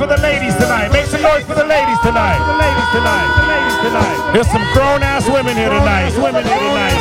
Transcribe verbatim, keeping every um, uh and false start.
the ladies tonight. Make some noise for the ladies tonight. The ladies tonight. The ladies tonight. There's some grown ass women here tonight. Women here tonight.